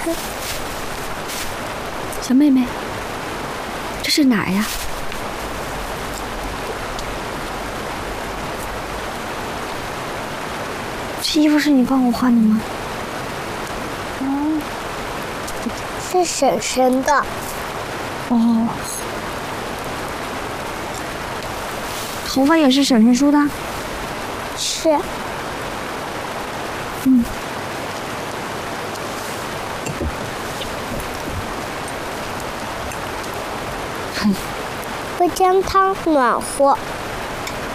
小妹妹，这是哪儿呀？这衣服是你帮我换的吗？ 是婶婶的。 哦，头发也是婶婶梳的。 是。喝姜汤暖和。